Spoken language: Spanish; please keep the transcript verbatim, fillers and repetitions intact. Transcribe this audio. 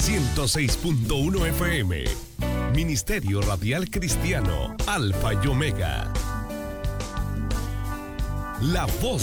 ciento seis punto uno F M. Ministerio Radial Cristiano, Alfa y Omega. La voz